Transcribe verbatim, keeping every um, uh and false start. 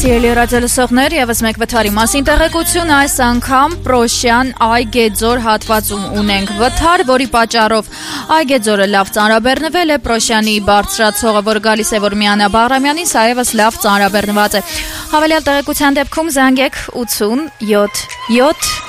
Սիրելի ռադիոլսողներ, եւս մեկ վթարի մասին տեղեկություն, այս անգամ Պրոշյան Այգեձոր հատվածում ունենք վթար, որի պատճառով Այգեձորը լավ ծանրաբեռնվել է, Պրոշյանի բարձրացողը, որ գալիս է Որմիանա Բաղրամյանին, սա եւս լավ ծանրաբեռնված է։ Հավելյալ տեղեկության դեպքում զանգեք ութ յոթ յոթ